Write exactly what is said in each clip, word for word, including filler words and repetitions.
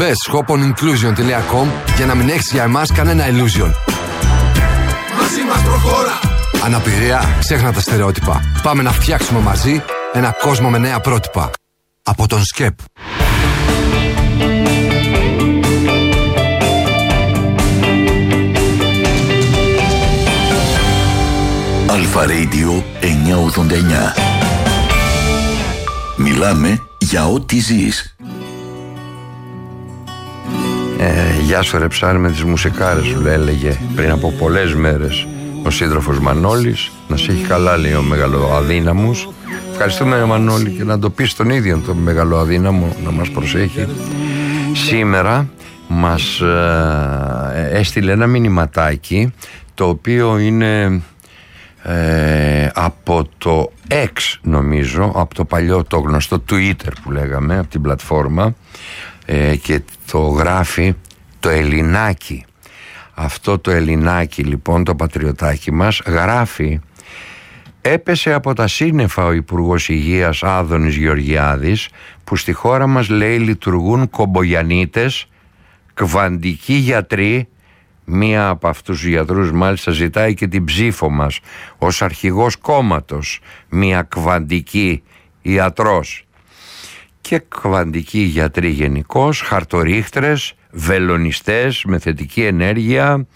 Μπες shop-on-inclusion τελεία com για να μην έχεις για εμάς κανένα illusion. Μαζί μας προχώρα. Αναπηρία, ξέχνα τα στερεότυπα. Πάμε να φτιάξουμε μαζί ένα κόσμο με νέα πρότυπα. Από τον ΣΚΕΠ. Αλφα Radio εννιακόσια ογδόντα εννιά. Μιλάμε για ό,τι ζεις. Ε, γεια σου ρε ψάρι με τις μουσικάρες σου, έλεγε πριν από πολλές μέρες ο σύντροφος Μανώλης. Να σε έχει καλά, λέει ο μεγαλοαδύναμος. Ευχαριστούμε Μανώλη, και να το πεις τον ίδιο τον μεγαλοαδύναμο να μας προσέχει. Σήμερα μας ε, έστειλε ένα μηνυματάκι, το οποίο είναι ε, από το X, νομίζω, από το παλιό, το γνωστό Twitter που λέγαμε, από την πλατφόρμα, ε, και το γράφει το Ελληνάκι. Αυτό το Ελληνάκι λοιπόν, το πατριωτάκι μας, γράφει: έπεσε από τα σύννεφα ο Υπουργός Υγείας Άδωνης Γεωργιάδης, που στη χώρα μας, λέει, λειτουργούν κομπογιανίτες, κβαντικοί γιατροί. Μία από αυτούς τους γιατρούς μάλιστα ζητάει και την ψήφο μας ως αρχηγός κόμματος, μία κβαντική ιατρός. Και κβαντικοί γιατροί γενικώς, χαρτορίχτρες, βελονιστές με θετική ενέργεια,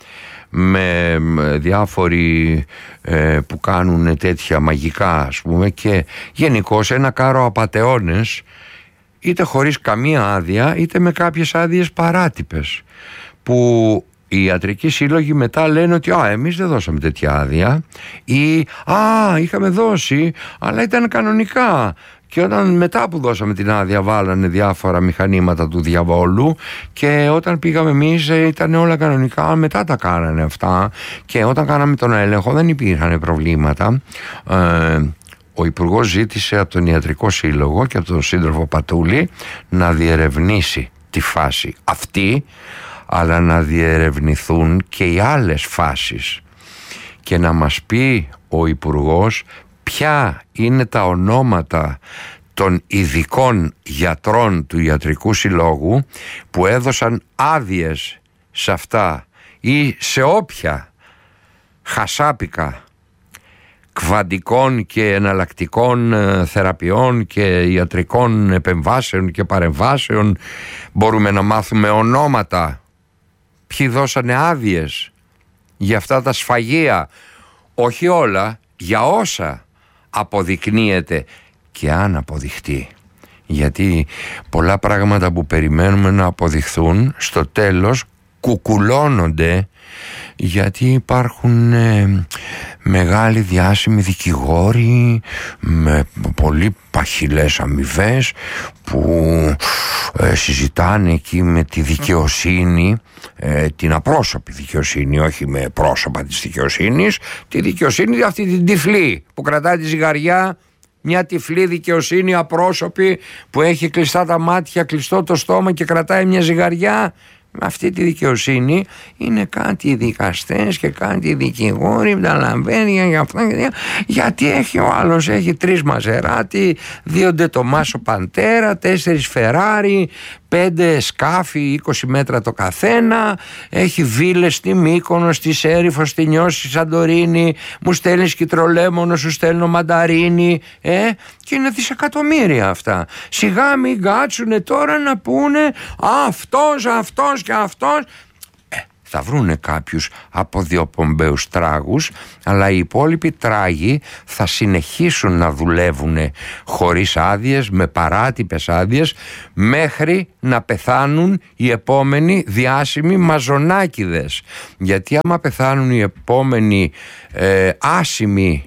με διάφοροι ε, που κάνουν τέτοια μαγικά, ας πούμε, και γενικώς ένα κάρο απατεώνες, είτε χωρίς καμία άδεια είτε με κάποιες άδειες παράτυπες, που οι ιατρικοί σύλλογοι μετά λένε ότι «Α, εμείς δεν δώσαμε τέτοια άδεια» ή «Α, είχαμε δώσει, αλλά ήταν κανονικά». Και όταν μετά που δώσαμε την άδεια βάλανε διάφορα μηχανήματα του διαβόλου, και όταν πήγαμε εμείς ήταν όλα κανονικά, μετά τα κάνανε αυτά, και όταν κάναμε τον έλεγχο δεν υπήρχαν προβλήματα. Ε, ο Υπουργός ζήτησε από τον Ιατρικό Σύλλογο και από τον σύντροφο Πατούλη να διερευνήσει τη φάση αυτή, αλλά να διερευνηθούν και οι άλλες φάσεις, και να μας πει ο Υπουργός ποια είναι τα ονόματα των ειδικών γιατρών του Ιατρικού Συλλόγου που έδωσαν άδειες σε αυτά ή σε όποια χασάπικα κβαντικών και εναλλακτικών θεραπείων και ιατρικών επεμβάσεων και παρεμβάσεων. Μπορούμε να μάθουμε ονόματα, ποιοι δώσανε άδειες για αυτά τα σφαγεία, όχι όλα, για όσα αποδεικνύεται και αν αποδειχτεί. Γιατί πολλά πράγματα που περιμένουμε να αποδειχθούν στο τέλος κουκουλώνονται, γιατί υπάρχουν ε, μεγάλοι διάσημοι δικηγόροι με πολύ παχυλές αμοιβές που ε, συζητάνε εκεί με τη δικαιοσύνη, ε, την απρόσωπη δικαιοσύνη, όχι με πρόσωπα της δικαιοσύνης, τη δικαιοσύνη αυτή την τυφλή που κρατάει τη ζυγαριά, μια τυφλή δικαιοσύνη απρόσωπη που έχει κλειστά τα μάτια, κλειστό το στόμα και κρατάει μια ζυγαριά. Με αυτή τη δικαιοσύνη είναι κάτι οι δικαστές και κάτι οι δικηγόροι με τα λαμπέρια για αυτά, γιατί έχει ο άλλος έχει τρεις Μαζεράτι, δύο Ντετομάσο Παντέρα, τέσσερις Φεράρι, πέντε σκάφη είκοσι μέτρα το καθένα, έχει βίλες στη Μύκονο, στη Σέριφο, στη Νιώση, στη Σαντορίνη, μου στέλνει σκητρολέμονο, σου στέλνω μανταρίνι, ε, και είναι δισεκατομμύρια αυτά. Σιγά μην κάτσουνε τώρα να πούνε αυτός, αυτός και αυτός. Ε, θα βρούνε κάποιους από δύο πομπαίους τράγους, αλλά οι υπόλοιποι τράγοι θα συνεχίσουν να δουλεύουν χωρίς άδειες, με παράτυπες άδειες, μέχρι να πεθάνουν οι επόμενοι διάσημοι μαζονάκηδες. Γιατί άμα πεθάνουν οι επόμενοι ε, άσημοι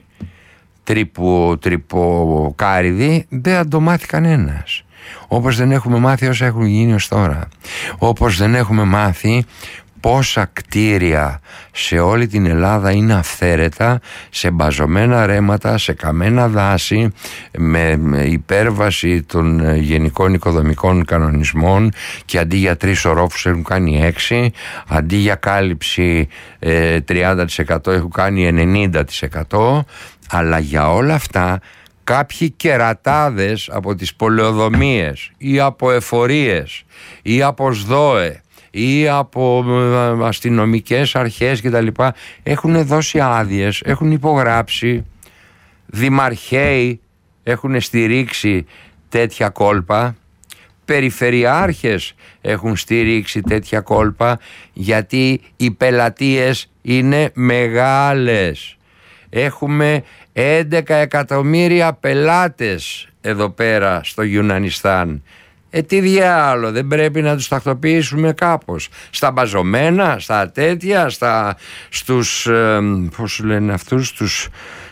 τρυπο, τρυποκάριδοι, δεν θα το μάθει κανένας. Όπως δεν έχουμε μάθει όσα έχουν γίνει ως τώρα. Όπως δεν έχουμε μάθει πόσα κτίρια σε όλη την Ελλάδα είναι αυθαίρετα, σε μπαζωμένα ρέματα, σε καμένα δάση, με υπέρβαση των γενικών οικοδομικών κανονισμών, και αντί για τρεις ορόφους έχουν κάνει έξι, αντί για κάλυψη ε, τριάντα τοις εκατό έχουν κάνει ενενήντα τοις εκατό. Αλλά για όλα αυτά κάποιοι κερατάδες από τις πολεοδομίες ή από εφορίες ή από ΣΔΟΕ ή από αστυνομικές αρχές κτλ. Έχουν δώσει άδειες, έχουν υπογράψει, δημαρχαίοι έχουν στηρίξει τέτοια κόλπα, περιφερειάρχες έχουν στηρίξει τέτοια κόλπα, γιατί οι πελατείες είναι μεγάλες. Έχουμε έντεκα εκατομμύρια πελάτες εδώ πέρα στο Γιουνανιστάν. Ε, τι διάλο, δεν πρέπει να τους τακτοποιήσουμε κάπως? Στα μπαζωμένα, στα τέτοια, στα, στους, ε, πώς λένε αυτούς, τους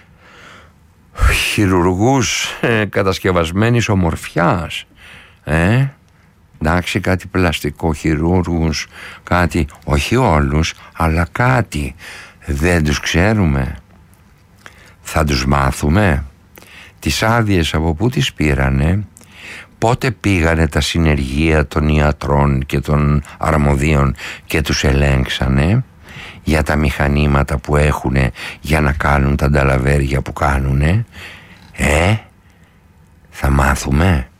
χειρουργούς ε, κατασκευασμένης ομορφιάς. Ε, εντάξει, κάτι πλαστικό χειρούργους, κάτι, όχι όλους, αλλά κάτι. Δεν τους ξέρουμε. Θα τους μάθουμε. Τις άδειες από πού τις πήρανε? Πότε πήγανε τα συνεργεία των ιατρών και των αρμοδίων και τους ελέγξανε για τα μηχανήματα που έχουνε για να κάνουν τα νταλαβέρια που κάνουνε? Ε, θα μάθουμε.